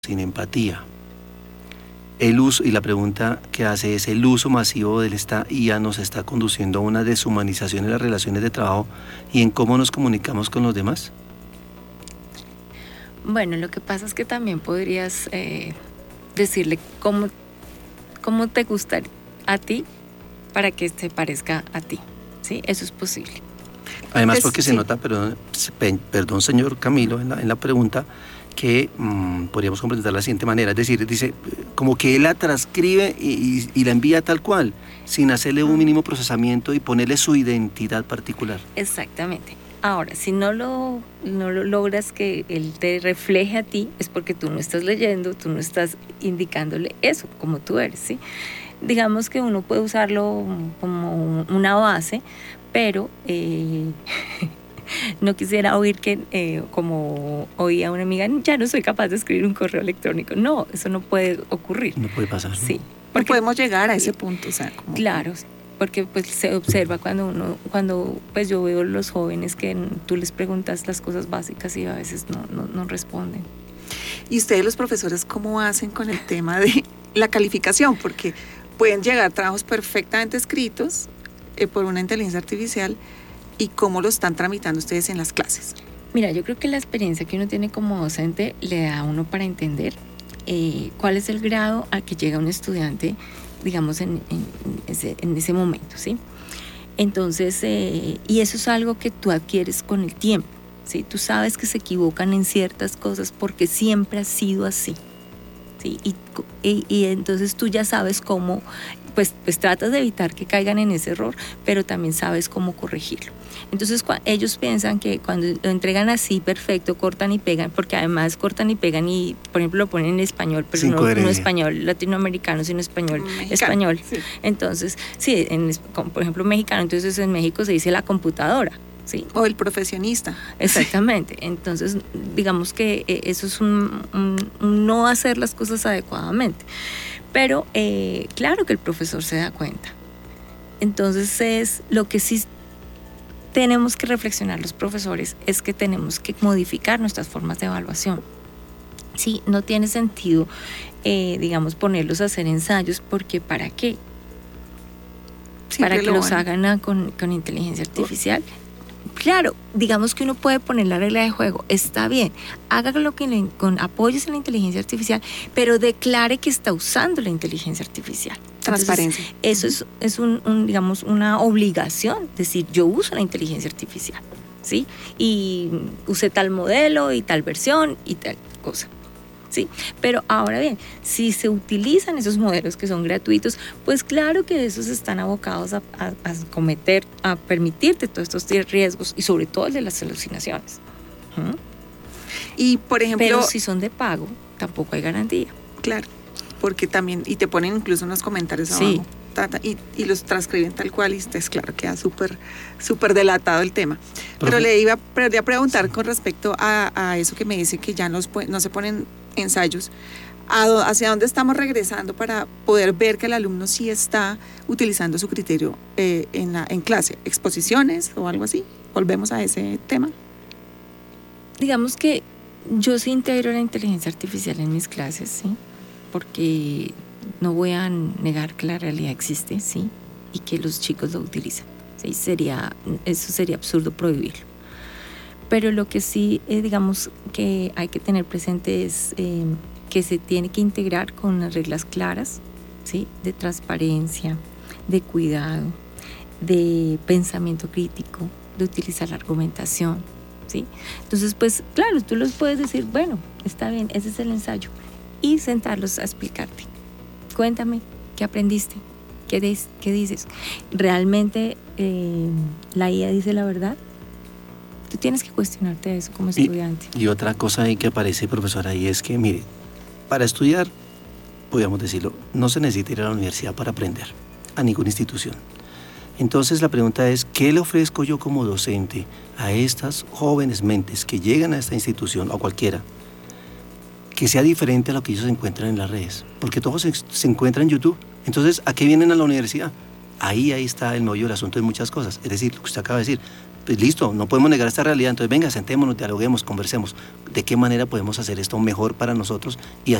sin empatía. El uso, y la pregunta que hace es, ¿el uso masivo de esta IA nos está conduciendo a una deshumanización en las relaciones de trabajo y en cómo nos comunicamos con los demás? Bueno, lo que pasa es que también podrías decirle cómo te gusta a ti para que te parezca a ti, ¿sí? Eso es posible. Además, porque se nota, perdón señor Camilo, en la pregunta, que podríamos completar de la siguiente manera, es decir, dice, como que él la transcribe y la envía tal cual, sin hacerle un mínimo procesamiento y ponerle su identidad particular. Exactamente. Ahora, si no lo logras que él te refleje a ti, es porque tú no estás leyendo, tú no estás indicándole eso, como tú eres, ¿sí? Digamos que uno puede usarlo como una base, pero no quisiera oír que, como oía una amiga, ya no soy capaz de escribir un correo electrónico. No, eso no puede ocurrir. No puede pasar. Sí. Porque podemos llegar a ese punto, o sea, como... Claro, porque pues se observa cuando pues yo veo los jóvenes que tú les preguntas las cosas básicas y a veces no responden. ¿Y ustedes los profesores cómo hacen con el tema de la calificación? Porque pueden llegar trabajos perfectamente escritos por una inteligencia artificial, y cómo lo están tramitando ustedes en las clases. Mira, yo creo que la experiencia que uno tiene como docente le da a uno para entender cuál es el grado al que llega un estudiante, digamos, en ese momento, ¿sí? Entonces, y eso es algo que tú adquieres con el tiempo, ¿sí? Tú sabes que se equivocan en ciertas cosas porque siempre ha sido así, ¿sí? Y entonces tú ya sabes cómo, pues tratas de evitar que caigan en ese error, pero también sabes cómo corregirlo. Entonces ellos piensan que cuando lo entregan así perfecto, cortan y pegan, porque además cortan y pegan y, por ejemplo, lo ponen en español, pero no español latinoamericano, sino español. Sí. Entonces, sí, por ejemplo, mexicano, entonces en México se dice la computadora. Sí. O el profesionista. Exactamente. Entonces, digamos que eso es un no hacer las cosas adecuadamente. Pero claro que el profesor se da cuenta. Entonces, es lo que sí tenemos que reflexionar los profesores es que tenemos que modificar nuestras formas de evaluación. Sí, no tiene sentido, digamos, ponerlos a hacer ensayos, porque ¿para qué? Para que los hagan con inteligencia artificial. Claro, digamos que uno puede poner la regla de juego, está bien, hágalo con apoyos en la inteligencia artificial, pero declare que está usando la inteligencia artificial. Transparencia. Entonces, eso es digamos, una obligación, decir, yo uso la inteligencia artificial, ¿sí? Y usé tal modelo y tal versión y tal cosa. Sí, pero ahora bien, si se utilizan esos modelos que son gratuitos, pues claro que esos están abocados a permitirte todos estos riesgos y sobre todo el de las alucinaciones. Y por ejemplo, pero si son de pago, tampoco hay garantía. Claro, porque también, y te ponen incluso unos comentarios abajo, y los transcriben tal cual, y es claro, queda súper delatado el tema. Pero le iba a preguntar con respecto a eso que me dice que ya no se ponen ensayos, hacia dónde estamos regresando para poder ver que el alumno sí está utilizando su criterio en clase, exposiciones o algo así. Volvemos a ese tema. Digamos que yo sí integro la inteligencia artificial en mis clases, sí, porque no voy a negar que la realidad existe, sí, y que los chicos lo utilizan, sí, eso sería absurdo prohibirlo. Pero lo que sí, digamos, que hay que tener presente es que se tiene que integrar con unas reglas claras, ¿sí? De transparencia, de cuidado, de pensamiento crítico, de utilizar la argumentación, ¿sí? Entonces, pues, claro, tú los puedes decir, bueno, está bien, ese es el ensayo, y sentarlos a explicarte. Cuéntame, ¿qué aprendiste? ¿Qué dices? ¿Realmente la IA dice la verdad? Tú tienes que cuestionarte eso como estudiante. Y otra cosa ahí que aparece, profesora, y es que, mire, para estudiar, podríamos decirlo, no se necesita ir a la universidad para aprender, a ninguna institución. Entonces la pregunta es, ¿qué le ofrezco yo como docente a estas jóvenes mentes que llegan a esta institución, o a cualquiera, que sea diferente a lo que ellos encuentran en las redes? Porque todo se encuentra en YouTube. Entonces, ¿a qué vienen a la universidad? Ahí está el meollo del asunto de muchas cosas. Es decir, lo que usted acaba de decir, pues listo, no podemos negar esta realidad, entonces venga, sentémonos, dialoguemos, conversemos. ¿De qué manera podemos hacer esto mejor para nosotros y